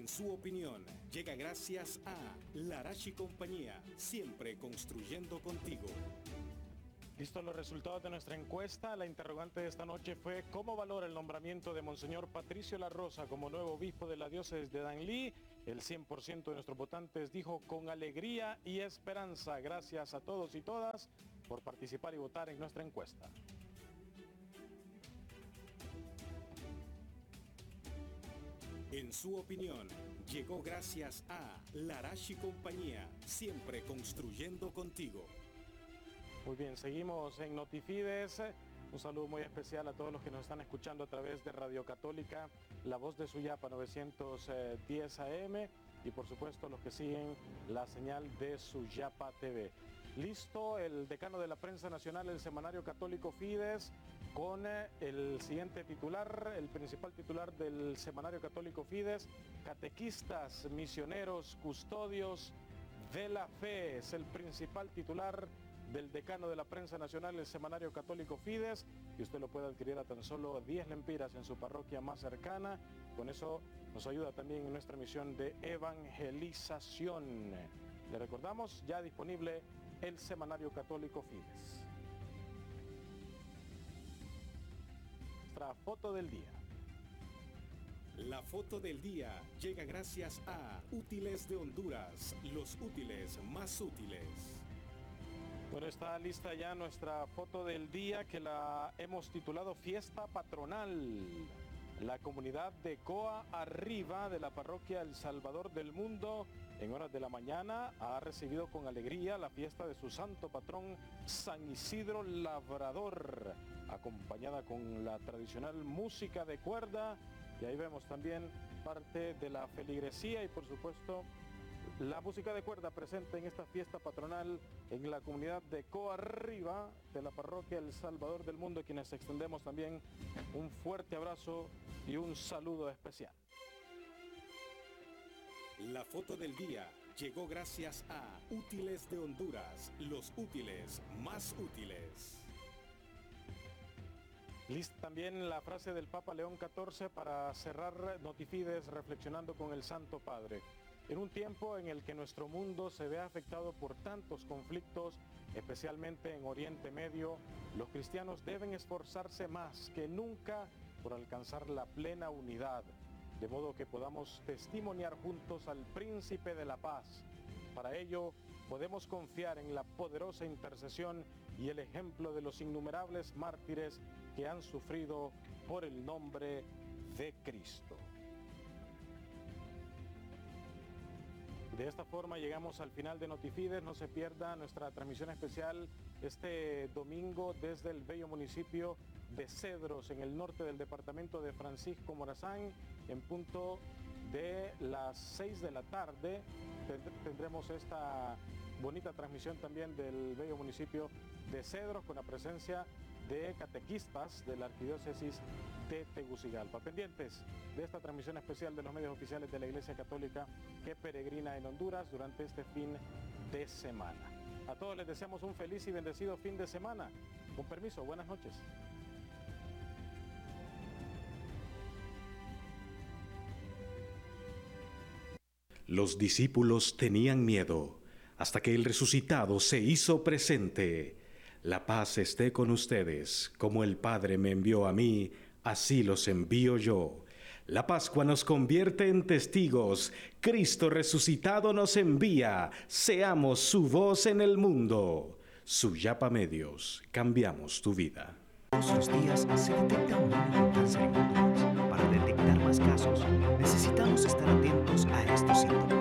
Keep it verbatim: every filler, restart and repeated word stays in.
En su opinión, llega gracias a Larache Compañía, siempre construyendo contigo. Listos los resultados de nuestra encuesta. La interrogante de esta noche fue: ¿cómo valora el nombramiento de Monseñor Patricio La Rosa como nuevo obispo de la diócesis de Danlí? El cien por ciento de nuestros votantes dijo con alegría y esperanza. Gracias a todos y todas por participar y votar en nuestra encuesta. En su opinión, llegó gracias a Larache Compañía, siempre construyendo contigo. Muy bien, seguimos en Notifides. Un saludo muy especial a todos los que nos están escuchando a través de Radio Católica, La Voz de Suyapa novecientos diez A M, y por supuesto los que siguen la señal de Suyapa T V. Listo el decano de la prensa nacional, el semanario católico Fides, con el siguiente titular, el principal titular del semanario católico Fides: catequistas, misioneros, custodios de la fe. Es el principal titular del decano de la prensa nacional, el semanario católico Fides, y usted lo puede adquirir a tan solo diez lempiras en su parroquia más cercana. Con eso nos ayuda también en nuestra misión de evangelización. Le recordamos, ya disponible el semanario católico Fides. Nuestra foto del día. La foto del día llega gracias a Útiles de Honduras, los útiles más útiles. Bueno, está lista ya nuestra foto del día, que la hemos titulado Fiesta Patronal. La comunidad de Coa Arriba de la parroquia El Salvador del Mundo, en horas de la mañana, ha recibido con alegría la fiesta de su santo patrón San Isidro Labrador, acompañada con la tradicional música de cuerda. Y ahí vemos también parte de la feligresía y por supuesto la música de cuerda presente en esta fiesta patronal en la comunidad de Coa Arriba de la parroquia El Salvador del Mundo, quienes extendemos también un fuerte abrazo y un saludo especial. La foto del día llegó gracias a Útiles de Honduras, los útiles más útiles. Lista también la frase del Papa León catorce para cerrar Notifides reflexionando con el Santo Padre. En un tiempo en el que nuestro mundo se ve afectado por tantos conflictos, especialmente en Oriente Medio, los cristianos deben esforzarse más que nunca por alcanzar la plena unidad, de modo que podamos testimoniar juntos al Príncipe de la Paz. Para ello, podemos confiar en la poderosa intercesión y el ejemplo de los innumerables mártires que han sufrido por el nombre de Cristo. De esta forma llegamos al final de Notifides. No se pierda nuestra transmisión especial este domingo desde el bello municipio de Cedros, en el norte del departamento de Francisco Morazán, en punto de las seis de la tarde. Tendremos esta bonita transmisión también del bello municipio de Cedros, con la presencia de catequistas de la arquidiócesis de Tegucigalpa. Pendientes de esta transmisión especial de los medios oficiales de la Iglesia Católica que peregrina en Honduras durante este fin de semana. A todos les deseamos un feliz y bendecido fin de semana. Con permiso, buenas noches. Los discípulos tenían miedo hasta que el resucitado se hizo presente. La paz esté con ustedes, como el Padre me envió a mí, así los envío yo. La Pascua nos convierte en testigos, Cristo resucitado nos envía, seamos su voz en el mundo. Suyapa Medios, cambiamos tu vida. Todos los días se detecta un nuevo cáncer en Honduras. Para detectar más casos, necesitamos estar atentos a estos síntomas.